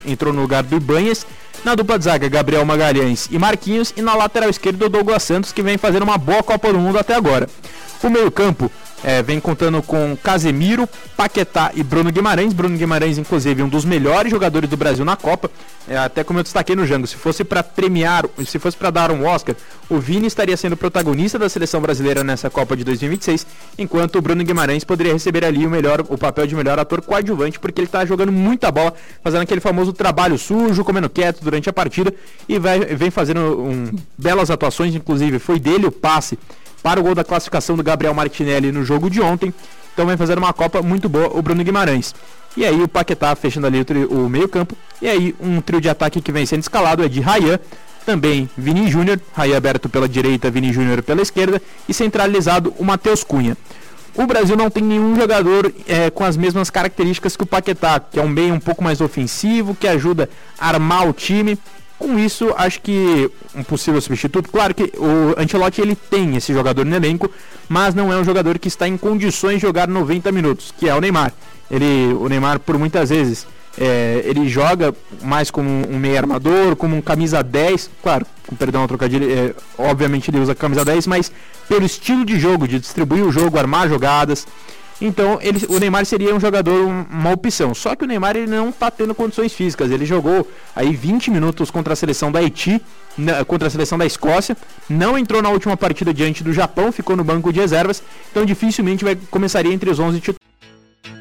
entrou no lugar do Ibanhas. Na dupla de zaga, Gabriel Magalhães e Marquinhos. E na lateral esquerda, o Douglas Santos, que vem fazendo uma boa Copa do Mundo até agora. O meio-campo vem contando com Casemiro, Paquetá e Bruno Guimarães. Bruno Guimarães, inclusive, um dos melhores jogadores do Brasil na Copa. Até como eu destaquei no Jango, se fosse para premiar, se fosse para dar um Oscar, o Vini estaria sendo protagonista da seleção brasileira nessa Copa de 2026, enquanto o Bruno Guimarães poderia receber ali o papel de melhor ator coadjuvante, porque ele está jogando muita bola, fazendo aquele famoso trabalho sujo, comendo quieto durante a partida, e vem fazendo belas atuações. Inclusive foi dele o passe para o gol da classificação do Gabriel Martinelli no jogo de ontem. Então vem fazendo uma Copa muito boa o Bruno Guimarães. E aí o Paquetá fechando ali o meio campo. E aí um trio de ataque que vem sendo escalado é de Rayan, também Vini Júnior, Rayan aberto pela direita, Vini Júnior pela esquerda, e centralizado o Matheus Cunha. O Brasil não tem nenhum jogador com as mesmas características que o Paquetá, que é um meio um pouco mais ofensivo, que ajuda a armar o time. Com isso, acho que um possível substituto, claro que o Ancelotti ele tem esse jogador no elenco, mas não é um jogador que está em condições de jogar 90 minutos, que é o Neymar. O Neymar, por muitas vezes, ele joga mais como um meio armador, como um camisa 10, claro, com perdão ao trocadilho, obviamente ele usa camisa 10, mas pelo estilo de jogo, de distribuir o jogo, armar jogadas. Então o Neymar seria um jogador, uma opção. Só que o Neymar ele não está tendo condições físicas. Ele jogou aí 20 minutos contra a seleção da Haiti, contra a seleção da Escócia. Não entrou na última partida diante do Japão, ficou no banco de reservas. Então dificilmente começaria entre os 11